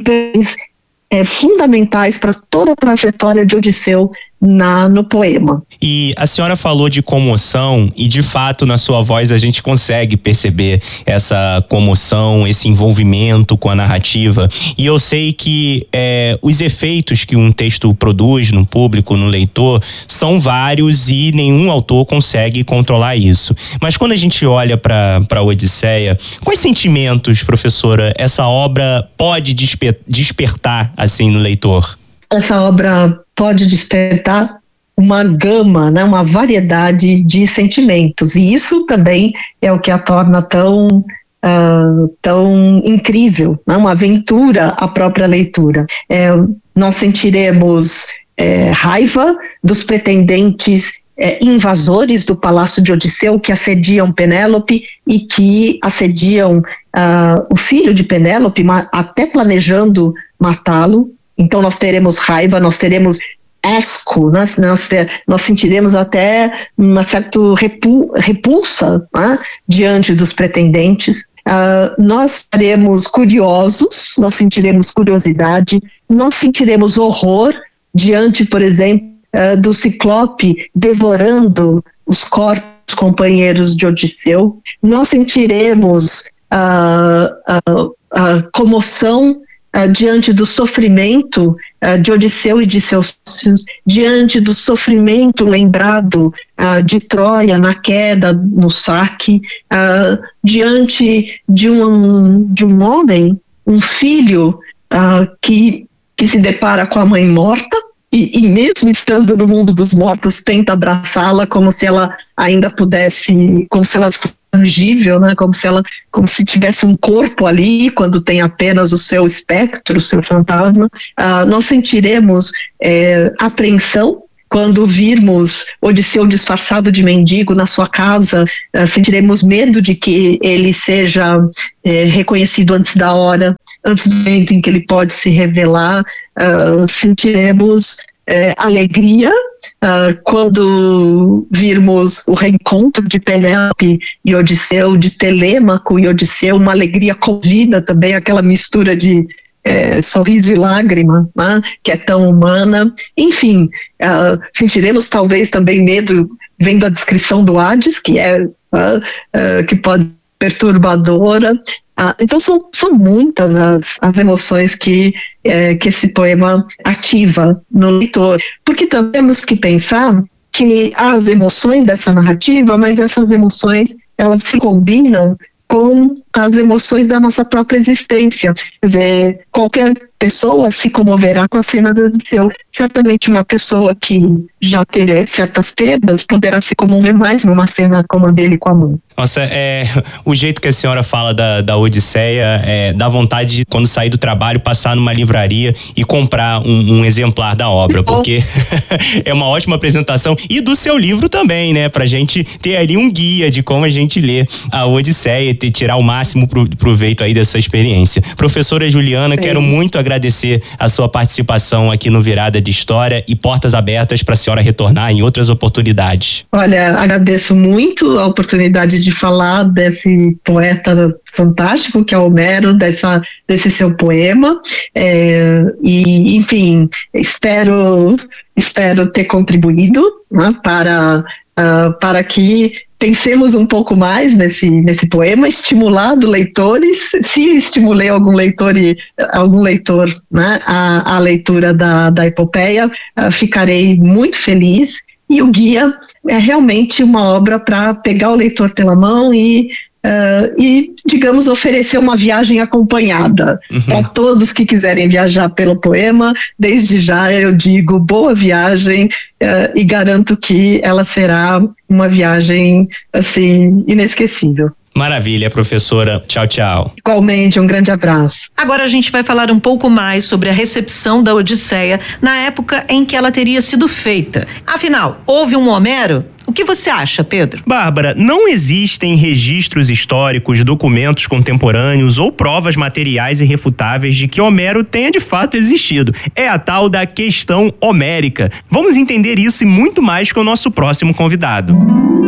é, fundamentais para toda a trajetória de Odisseu Na, no poema. E a senhora falou de comoção, e de fato na sua voz a gente consegue perceber essa comoção, esse envolvimento com a narrativa, e eu sei que é, os efeitos que um texto produz no público, no leitor, são vários e nenhum autor consegue controlar isso. Mas quando a gente olha para para Odisseia, quais sentimentos, professora, essa obra pode desper, despertar assim no leitor? Essa obra pode despertar uma gama, né, uma variedade de sentimentos, e isso também é o que a torna tão, uh, tão incrível, né, uma aventura à própria leitura. É, nós sentiremos é, raiva dos pretendentes é, invasores do palácio de Odisseu, que assediam Penélope e que assediam uh, o filho de Penélope, até planejando matá-lo. Então nós teremos raiva, nós teremos asco, né? nós, nós sentiremos até uma certa repul, repulsa, né? Diante dos pretendentes. Uh, nós estaremos curiosos, nós sentiremos curiosidade, nós sentiremos horror diante, por exemplo, uh, do Ciclope devorando os corpos companheiros de Odisseu. Nós sentiremos uh, uh, uh, comoção uh, diante do sofrimento uh, de Odisseu e de seus filhos, diante do sofrimento lembrado uh, de Troia na queda, no saque, uh, diante de um, de um homem, um filho uh, que, que se depara com a mãe morta, E, e mesmo estando no mundo dos mortos, tenta abraçá-la como se ela ainda pudesse, como se ela fosse tangível, né? Como se ela, como se tivesse um corpo ali, quando tem apenas o seu espectro, o seu fantasma. Ah, nós sentiremos é, apreensão quando virmos Odisseu disfarçado de mendigo na sua casa. Uh, sentiremos medo de que ele seja é, reconhecido antes da hora, antes do momento em que ele pode se revelar. Uh, sentiremos é, alegria uh, quando virmos o reencontro de Penélope e Odisseu, de Telêmaco e Odisseu, uma alegria covida também, aquela mistura de É, sorriso e lágrima, né, que é tão humana. Enfim, uh, sentiremos talvez também medo vendo a descrição do Hades, que é uh, uh, que pode ser perturbadora. Uh, então são, são muitas as, as emoções que, uh, que esse poema ativa no leitor, porque também temos que pensar que há as emoções dessa narrativa, mas essas emoções elas se combinam com as emoções da nossa própria existência. Quer dizer, qualquer pessoa se comoverá com a cena do Odisseu. Certamente uma pessoa que já teve certas perdas poderá se comover mais numa cena como a dele com a mãe. Nossa, é, o jeito que a senhora fala da, da Odisseia, é, dá vontade de, quando sair do trabalho, passar numa livraria e comprar um, um exemplar da obra, porque é uma ótima apresentação, e do seu livro também, né, pra gente ter ali um guia de como a gente lê a Odisseia e ter, tirar o máximo pro, proveito aí dessa experiência. Professora Juliana, Sim. quero muito agradecer a sua participação aqui no Virada de História e portas abertas para a senhora retornar em outras oportunidades. Olha, agradeço muito a oportunidade de falar desse poeta fantástico que é Homero, dessa, desse seu poema, é, e enfim, espero, espero ter contribuído, né, para, uh, para que pensemos um pouco mais nesse, nesse poema, estimulado leitores, se estimulei algum leitor e algum leitor, né, a, a leitura da, da epopeia, uh, ficarei muito feliz. E o guia é realmente uma obra para pegar o leitor pela mão e, uh, e, digamos, oferecer uma viagem acompanhada. Uhum. Para todos que quiserem viajar pelo poema, desde já eu digo boa viagem, uh, e garanto que ela será uma viagem, assim, inesquecível. Maravilha, professora. Tchau, tchau. Igualmente, um grande abraço. Agora a gente vai falar um pouco mais sobre a recepção da Odisseia na época em que ela teria sido feita. Afinal, houve um Homero? O que você acha, Pedro? Bárbara, não existem registros históricos, documentos contemporâneos ou provas materiais irrefutáveis de que Homero tenha de fato existido. É a tal da questão homérica. Vamos entender isso e muito mais com o nosso próximo convidado.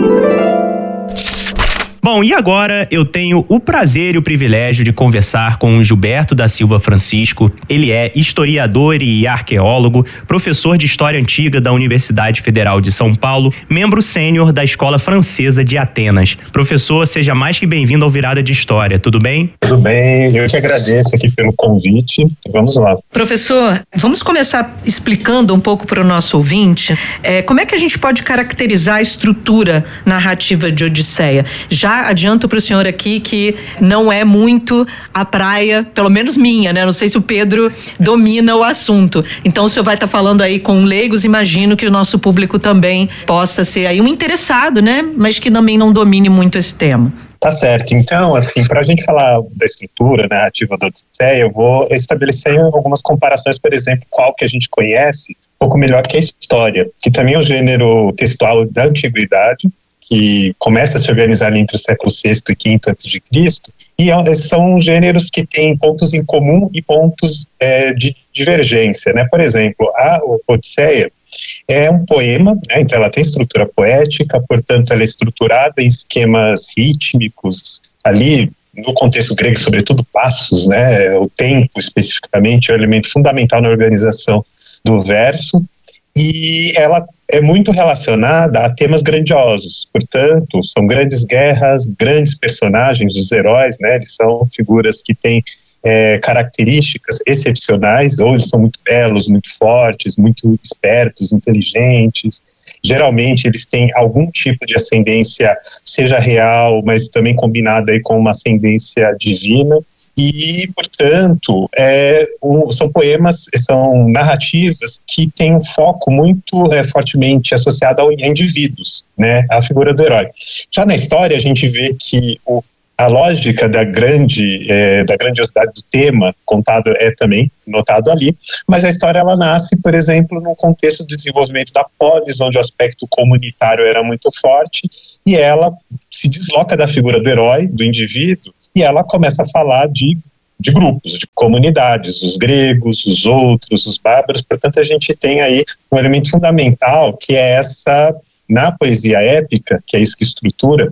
Bom, e agora eu tenho o prazer e o privilégio de conversar com o Gilberto da Silva Francisco. Ele é historiador e arqueólogo, professor de História Antiga da Universidade Federal de São Paulo, membro sênior da Escola Francesa de Atenas. Professor, seja mais que bem-vindo ao Virada de História, tudo bem? Tudo bem, eu que agradeço aqui pelo convite. Vamos lá. Professor, vamos começar explicando um pouco para o nosso ouvinte é, como é que a gente pode caracterizar a estrutura narrativa de Odisseia. Já adianto para o senhor aqui que não é muito a praia, pelo menos minha, né? Não sei se o Pedro domina o assunto. Então o senhor vai estar tá falando aí com leigos, imagino que o nosso público também possa ser aí um interessado, né? Mas que também não domine muito esse tema. Tá certo. Então, assim, para a gente falar da estrutura narrativa da Odisseia, eu vou estabelecer algumas comparações, por exemplo, qual que a gente conhece um pouco melhor que a história, que também é um gênero textual da antiguidade, que começa a se organizar ali entre o século sexto e quinto antes de Cristo, e são gêneros que têm pontos em comum e pontos é, de divergência, né? Por exemplo, a Odisseia é um poema, né? Então ela tem estrutura poética, portanto ela é estruturada em esquemas rítmicos, ali no contexto grego, sobretudo passos, né? O tempo especificamente é um elemento fundamental na organização do verso, e ela é muito relacionada a temas grandiosos, portanto, são grandes guerras, grandes personagens, os heróis, né, eles são figuras que têm é, características excepcionais, ou eles são muito belos, muito fortes, muito espertos, inteligentes. Geralmente eles têm algum tipo de ascendência, seja real, mas também combinada aí com uma ascendência divina. E, portanto, é, um, são poemas, são narrativas que têm um foco muito é, fortemente associado ao, a indivíduos, né, à figura do herói. Já na história, a gente vê que o, a lógica da, grande, é, da grandiosidade do tema contado é também notado ali, mas a história ela nasce, por exemplo, num contexto de desenvolvimento da polis, onde o aspecto comunitário era muito forte, e ela se desloca da figura do herói, do indivíduo, e ela começa a falar de, de grupos, de comunidades, os gregos, os outros, os bárbaros. Portanto, a gente tem aí um elemento fundamental, que é essa, na poesia épica, que é isso que estrutura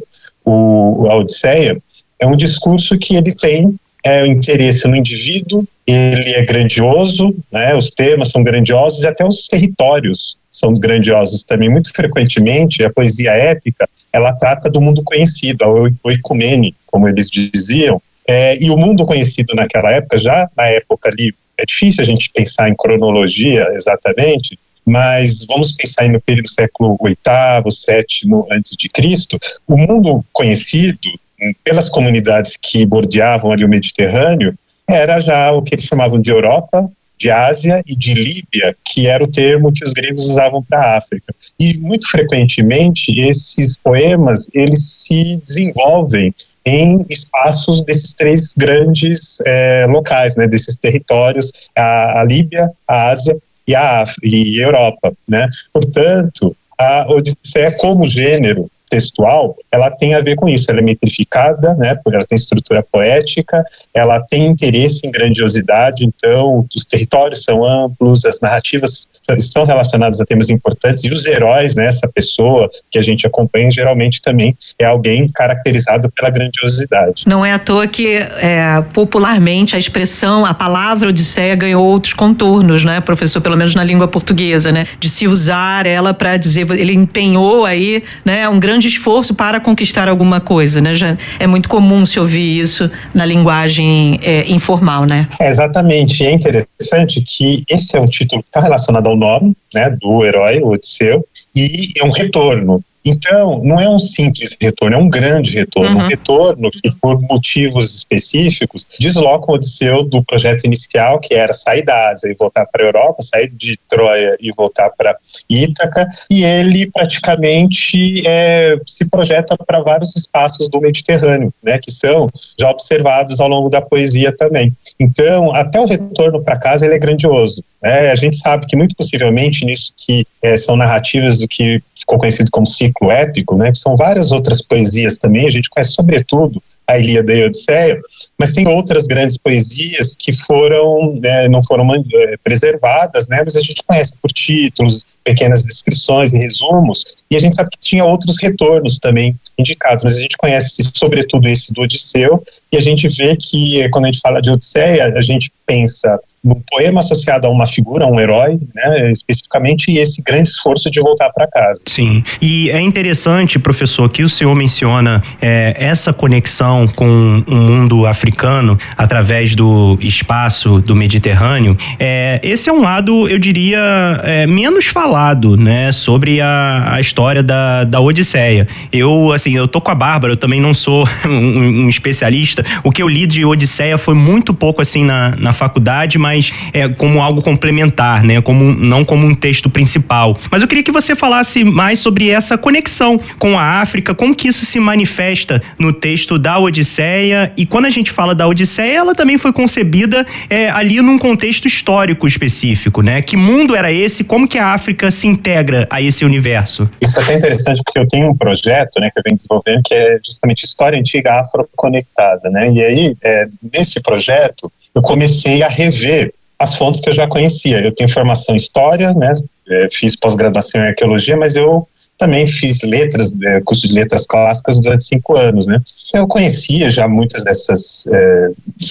o, a Odisseia, é um discurso que ele tem é, o interesse no indivíduo, ele é grandioso, né, os temas são grandiosos e até os territórios são grandiosos também. Muito frequentemente, a poesia épica, ela trata do mundo conhecido, o ecumene, como eles diziam, é, e o mundo conhecido naquela época, já na época ali, é difícil a gente pensar em cronologia exatamente, mas vamos pensar aí no período do século oitavo, sétimo antes de Cristo, o mundo conhecido pelas comunidades que bordeavam ali o Mediterrâneo era já o que eles chamavam de Europa, de Ásia e de Líbia, que era o termo que os gregos usavam para a África. E muito frequentemente esses poemas eles se desenvolvem em espaços desses três grandes é, locais, né, desses territórios, a, a Líbia, a Ásia e a, África, e a Europa, né? Portanto, a Odisseia como gênero textual, ela tem a ver com isso, ela é metrificada, né, porque ela tem estrutura poética, ela tem interesse em grandiosidade, então os territórios são amplos, as narrativas estão relacionadas a temas importantes, e os heróis, né, essa pessoa que a gente acompanha, geralmente também é alguém caracterizado pela grandiosidade. Não é à toa que é, popularmente a expressão, a palavra Odisseia ganhou outros contornos, né, professor, pelo menos na língua portuguesa, né, de se usar ela para dizer, ele empenhou aí, né, um grande esforço para conquistar alguma coisa, né? Já é muito comum se ouvir isso na linguagem é, informal, né? É, exatamente. E é interessante que esse é um título que está relacionado ao nome, né, do herói, o Odisseu, e é um retorno. Então, não é um simples retorno, é um grande retorno. Uhum. Um retorno que, por motivos específicos, desloca o Odisseu do projeto inicial, que era sair da Ásia e voltar para a Europa, sair de Troia e voltar para Ítaca, e ele praticamente é, se projeta para vários espaços do Mediterrâneo, né, que são já observados ao longo da poesia também. Então, até o retorno para casa ele é grandioso. Né? A gente sabe que, muito possivelmente, nisso que é, são narrativas do que ficou conhecido como ciclo épico, né, que são várias outras poesias também, a gente conhece sobretudo a Ilíada e a Odisseia, mas tem outras grandes poesias que foram, né, não foram é, preservadas, né, mas a gente conhece por títulos, pequenas descrições e resumos, e a gente sabe que tinha outros retornos também indicados, mas a gente conhece sobretudo esse do Odisseu, e a gente vê que quando a gente fala de Odisseia, a gente pensa num poema associado a uma figura, a um herói, né, especificamente, e esse grande esforço de voltar para casa. Sim, e é interessante, professor, que o senhor menciona é, essa conexão com o mundo africano através do espaço do Mediterrâneo. É, esse é um lado, eu diria, é, menos falado, né, sobre a, a história da, da Odisseia. Eu, assim, eu tô com a Bárbara, eu também não sou um, um especialista. O que eu li de Odisseia foi muito pouco, assim, na, na faculdade, mas é como algo complementar, né? Como, não como um texto principal. Mas eu queria que você falasse mais sobre essa conexão com a África, como que isso se manifesta no texto da Odisseia, e quando a gente fala da Odisseia, ela também foi concebida é, ali num contexto histórico específico, né? Que mundo era esse? Como que a África se integra a esse universo? Isso é até interessante, porque eu tenho um projeto, né, que eu venho desenvolvendo, que é justamente História Antiga Afroconectada, né? E aí, é, nesse projeto, eu comecei a rever as fontes que eu já conhecia. Eu tenho formação em História, né, é, fiz pós-graduação em Arqueologia, mas eu também fiz letras, é, curso de letras clássicas durante cinco anos, né. Eu conhecia já muitas dessas é,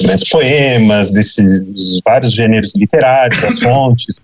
poemas, desses vários gêneros literários, as fontes,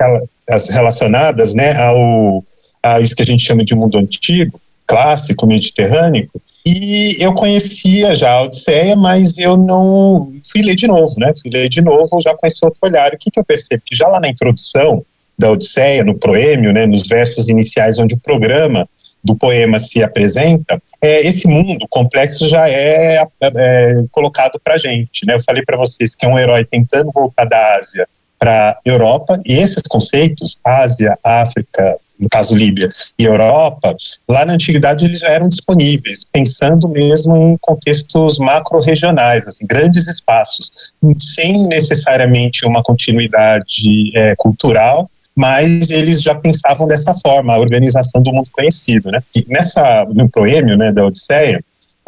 as relacionadas, né, ao, a isso que a gente chama de mundo antigo, clássico, mediterrâneo, E eu conhecia já a Odisseia, mas eu não fui ler de novo, né? Fui ler de novo, eu já conheci outro olhar. O que, que eu percebo? Que já lá na introdução da Odisseia, no proêmio, né, nos versos iniciais onde o programa do poema se apresenta, é, esse mundo complexo já é, é, é colocado pra gente, né? Eu falei para vocês que é um herói tentando voltar da Ásia para a Europa, e esses conceitos, Ásia, África, no caso Líbia, e Europa, lá na antiguidade eles já eram disponíveis, pensando mesmo em contextos macro-regionais, assim, grandes espaços, sem necessariamente uma continuidade é, cultural, mas eles já pensavam dessa forma, a organização do mundo conhecido, né? E nessa, no proêmio, né, da Odisseia,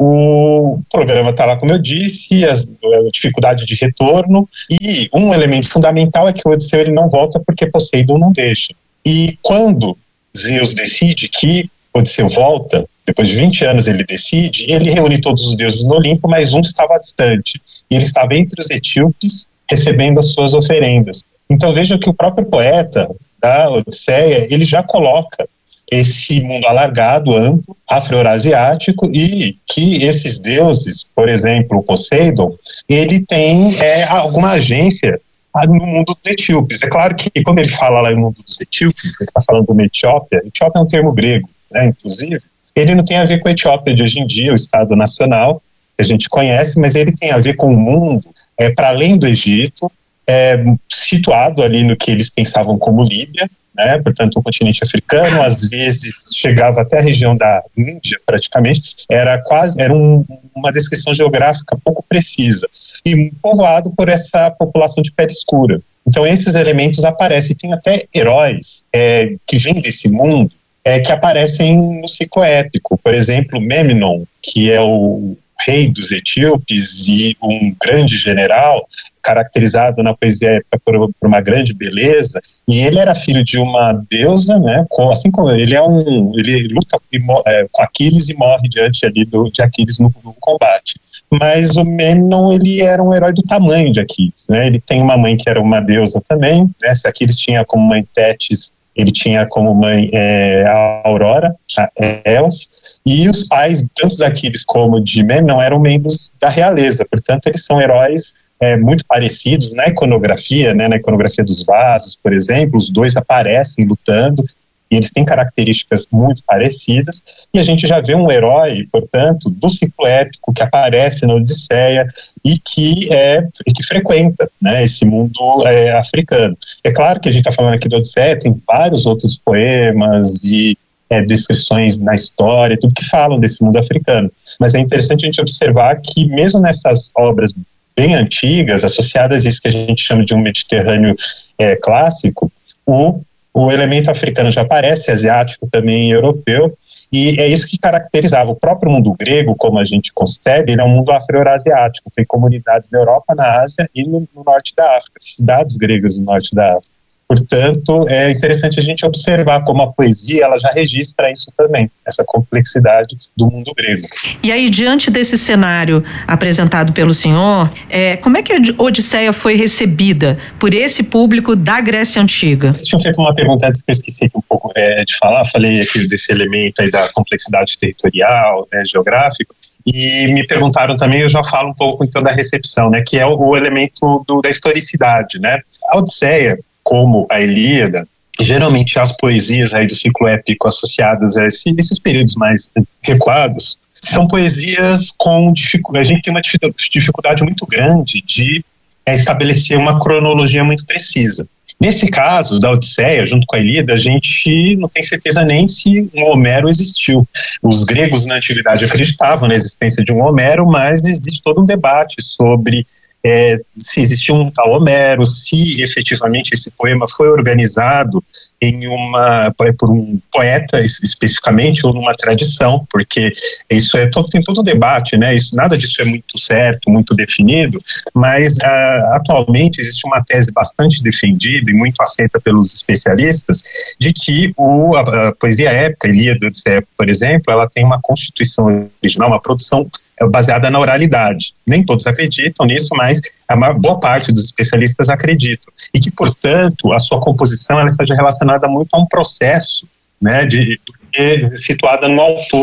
o programa está lá, como eu disse, as, a dificuldade de retorno, e um elemento fundamental é que o Odisseu ele não volta porque Poseidon não deixa. E quando Zeus decide que Odisseu volta, depois de vinte anos ele decide, ele reúne todos os deuses no Olimpo, mas um estava distante, e ele estava entre os etíopes recebendo as suas oferendas. Então veja que o próprio poeta da Odisseia, ele já coloca esse mundo alargado, amplo, afro-eurasiático, e que esses deuses, por exemplo, o Poseidon, ele tem é, alguma agência no mundo dos etíopes. É claro que quando ele fala lá no mundo dos etíopes, ele está falando de uma Etiópia, Etiópia é um termo grego, né, inclusive, ele não tem a ver com a Etiópia de hoje em dia, o Estado Nacional, que a gente conhece, mas ele tem a ver com o mundo é, para além do Egito, é, situado ali no que eles pensavam como Líbia, né, portanto o continente africano, às vezes chegava até a região da Índia praticamente, era quase, era um, uma descrição geográfica pouco precisa, e povoado por essa população de pele escura. Então esses elementos aparecem, tem até heróis é, que vêm desse mundo, é, que aparecem no ciclo épico, por exemplo, Memnon, que é o rei dos etíopes e um grande general, caracterizado na poesia épica por, por uma grande beleza, e ele era filho de uma deusa, né, com, assim como ele é um, ele luta é, com Aquiles e morre diante ali do, de Aquiles no, no combate. Mas o Memnon, ele era um herói do tamanho de Aquiles, né, ele tem uma mãe que era uma deusa também, né, se Aquiles tinha como mãe Tétis, ele tinha como mãe é, a Aurora, a Eos, e os pais, tanto de Aquiles como de Memnon, eram membros da realeza, portanto eles são heróis é, muito parecidos na iconografia, né, na iconografia dos vasos, por exemplo, os dois aparecem lutando, e eles têm características muito parecidas, e a gente já vê um herói, portanto, do ciclo épico que aparece na Odisseia e que, é, e que frequenta, né, esse mundo é, africano. É claro que a gente está falando aqui da Odisseia, tem vários outros poemas e é, descrições na história, tudo que falam desse mundo africano, mas é interessante a gente observar que mesmo nessas obras bem antigas, associadas a isso que a gente chama de um Mediterrâneo é, clássico, o O elemento africano já aparece, asiático também, europeu, e é isso que caracterizava o próprio mundo grego, como a gente concebe, ele é um mundo afro-eurasiático, tem comunidades na Europa, na Ásia e no, no norte da África, cidades gregas no norte da África. Portanto, é interessante a gente observar como a poesia ela já registra isso também, essa complexidade do mundo grego. E aí, diante desse cenário apresentado pelo senhor, é, como é que a Odisseia foi recebida por esse público da Grécia Antiga? Vocês tinham feito uma pergunta antes que eu esqueci um pouco é, de falar, falei aqui desse elemento aí da complexidade territorial, né, geográfica, e me perguntaram também, eu já falo um pouco então da recepção, né, que é o, o elemento do, da historicidade, né. A Odisseia, como a Ilíada, geralmente as poesias aí do ciclo épico associadas a esse, esses períodos mais recuados, são poesias com dificuldade, a gente tem uma dificuldade muito grande de é, estabelecer uma cronologia muito precisa. Nesse caso da Odisseia, junto com a Ilíada, a gente não tem certeza nem se um Homero existiu. Os gregos na antiguidade acreditavam na existência de um Homero, mas existe todo um debate sobre É, se existiu um tal Homero, se efetivamente esse poema foi organizado em uma, por um poeta especificamente ou numa tradição, porque isso é todo, tem todo um debate, né? Isso, nada disso é muito certo, muito definido, mas ah, atualmente existe uma tese bastante defendida e muito aceita pelos especialistas de que o, a, a poesia épica, Ilíada e Odisseia, por exemplo, ela tem uma constituição original, uma produção baseada na oralidade. Nem todos acreditam nisso, mas a maior, boa parte dos especialistas acreditam. E que, portanto, a sua composição ela esteja relacionada muito a um processo, né, de, de, situada no autor.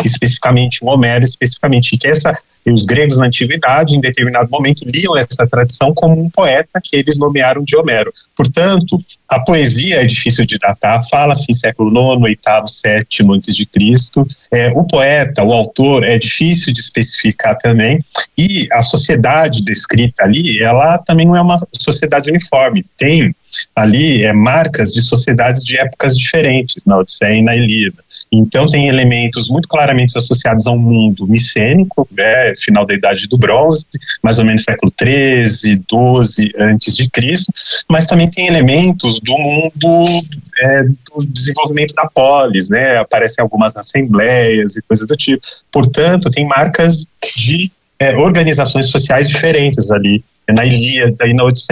especificamente, um Homero especificamente, que essa, os gregos na antiguidade, em determinado momento, liam essa tradição como um poeta que eles nomearam de Homero. Portanto, a poesia é difícil de datar, fala-se em século nono, oitavo, sétimo antes de Cristo. É, o poeta, o autor, é difícil de especificar também, e a sociedade descrita ali, ela também não é uma sociedade uniforme, tem ali é, marcas de sociedades de épocas diferentes, na Odisseia e na Ilíada. Então tem elementos muito claramente associados a um mundo micênico, né, final da Idade do Bronze, mais ou menos século treze, doze antes de Cristo, mas também tem elementos do mundo é, do desenvolvimento da polis, né, aparecem algumas assembleias e coisas do tipo. Portanto, tem marcas de é, organizações sociais diferentes ali, na Ilíada e na Odisseia.